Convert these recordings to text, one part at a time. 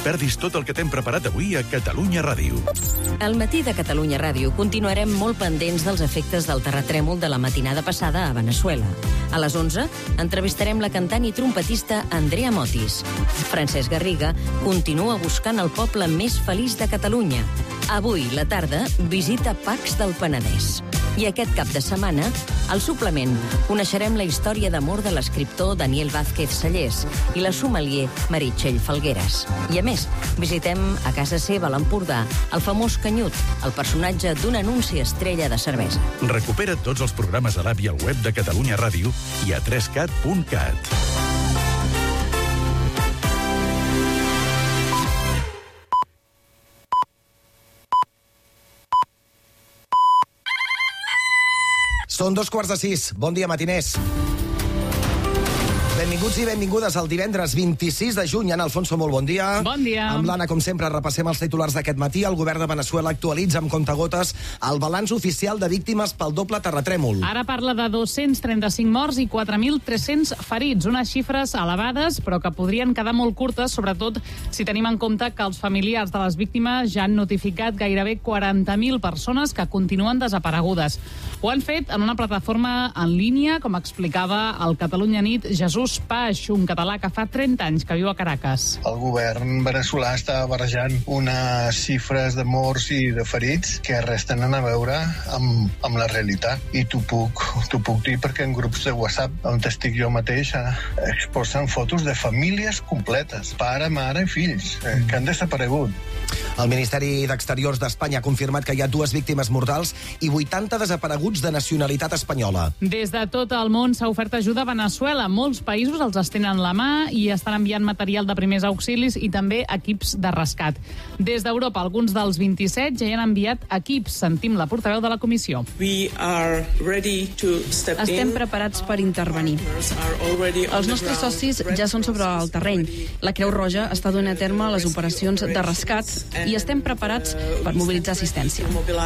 perdis tot el que t'hem preparat avui a Catalunya Ràdio. Al matí de Catalunya Ràdio continuarem molt pendents dels efectes del terratrèmol de la matinada passada a Veneçuela. A les 11 entrevistarem la cantant i trompetista Andrea Motis. Francesc Garriga continua buscant el poble més feliç de Catalunya. Avui, la tarda, visita Pacs del Penedès. I aquest cap de setmana, al suplement, coneixerem la història d'amor de l'escriptor Daniel Vázquez Sallés i la sommelier Meritxell Falgueres. I a més, visitem a casa seva, a l'Empordà, el famós Canyut, el personatge d'un anunci estrella de cervesa. Recupera tots els programes a l'app i al web de Catalunya Ràdio i a 3cat.cat. Són 5:15. Bon dia, matiners. Benvinguts i benvingudes al divendres 26 de juny. Ana Alfonso, molt bon dia. Bon dia. Amb l'Anna, com sempre, repassem els titulars d'aquest matí. El govern de Veneçuela actualitza amb comptagotes el balanç oficial de víctimes pel doble terratrèmol. Ara parla de 235 morts i 4.300 ferits. Unes xifres elevades, però que podrien quedar molt curtes, sobretot si tenim en compte que els familiars de les víctimes ja han notificat gairebé 40.000 persones que continuen desaparegudes. Ho han fet en una plataforma en línia, com explicava el Catalunya Nit Jesús Paix, un català que fa 30 anys que viu a Caracas. El govern veneçolà està barrejant unes xifres de morts i de ferits que res tenen a veure amb la realitat. I t'ho puc dir perquè en grups de WhatsApp, on estic jo mateix, exposen fotos de famílies completes, pare, mare i fills, que han desaparegut. El Ministeri d'Exteriors d'Espanya ha confirmat que hi ha 2 víctimes mortals i 80 desapareguts de nacionalitat espanyola. Des de tot el món s'ha ofert ajuda a Veneçuela. Molts països els estenen la mà i estan enviant material de primers auxilis i també equips de rescat. Des d'Europa, alguns dels 27 ja hi han enviat equips. Sentim la portaveu de la comissió. Estem preparats per intervenir. Els nostres socis ja són sobre el terreny. La Creu Roja està duent a terme les operacions de rescat i estem preparats per mobilitzar assistència.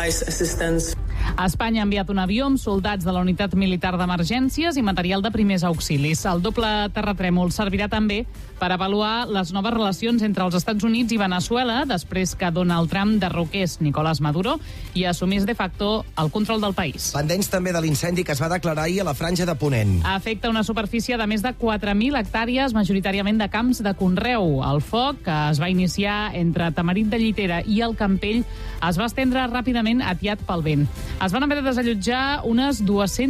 Espanya ha enviat un avió amb soldats de la unitat militar d'emergències i material de primers auxilis. El doble terratrèmol servirà també per avaluar les noves relacions entre els Estats Units i Veneçuela després que Donald Trump derroqués Nicolás Maduro i assumís de facto el control del país. Pendents també de l'incendi que es va declarar ahir a la Franja de Ponent. Afecta una superfície de més de 4.000 hectàrees, majoritàriament de camps de conreu. El foc, que es va iniciar entre Tamarit de Llitera i el Campell, es va estendre ràpidament atiat pel vent. Es van haver de desallotjar unes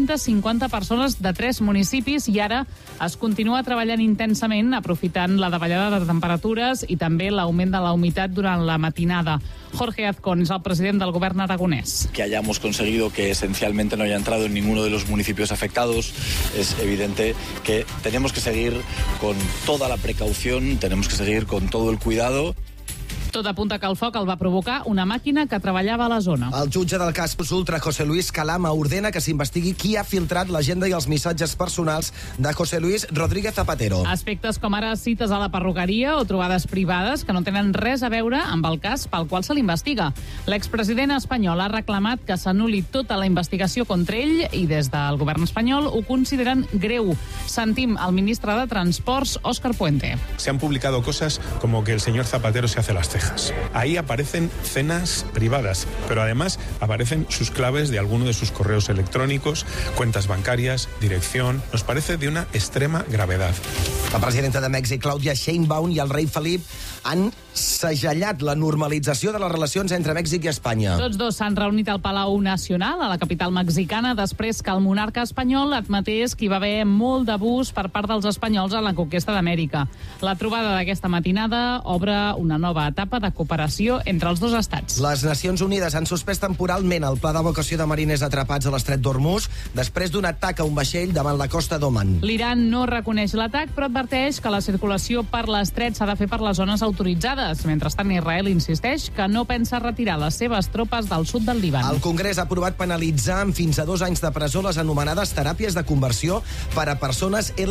250 persones de 3 municipis i ara es continua treballant intensament aprofitant la davallada de temperatures i també l'augment de la humitat durant la matinada. Jorge Azcón és el president del govern aragonès. Que hayamos conseguido que esencialmente no haya entrado en ninguno de los municipios afectados, es evidente que tenemos que seguir con toda la precaución, tenemos que seguir con todo el cuidado. Tot apunta que el foc el va provocar una màquina que treballava a la zona. El jutge del cas Ultra, José Luis Calama, ordena que s'investigui qui ha filtrat l'agenda i els missatges personals de José Luis Rodríguez Zapatero. Aspectes com ara cites a la perruqueria o trobades privades que no tenen res a veure amb el cas pel qual se l'investiga. L'expresident espanyol ha reclamat que s'anul·li tota la investigació contra ell i des del govern espanyol ho consideren greu. Sentim el ministre de Transports, Óscar Puente. Se han publicado cosas como que el señor Zapatero se hace las cejas. Ahí aparecen cenas privadas, pero además aparecen sus claves de alguno de sus correos electrónicos, cuentas bancarias, dirección. Nos parece de una extrema gravedad. La presidenta de Mèxic, Claudia Sheinbaum, i el rei Felip han segellat la normalització de les relacions entre Mèxic i Espanya. Tots dos s'han reunit al Palau Nacional, a la capital mexicana, després que el monarca espanyol admetés que hi va haver molt d'abús per part dels espanyols en la conquesta d'Amèrica. La trobada d'aquesta matinada obre una nova etapa de cooperació entre els dos estats. Les Nacions Unides han suspès temporalment el pla d'evacuació de mariners atrapats a l'estret d'Hormuz després d'un atac a un vaixell davant la costa d'Oman. L'Iran no reconeix l'atac, però adverteix que la circulació per l'estret s'ha de fer per les zones autoritzades. Mentrestant, Israel insisteix que no pensa retirar les seves tropes del sud del Líban. El Congrés ha aprovat penalitzar amb fins a 2 anys de presó les anomenades teràpies de conversió per a persones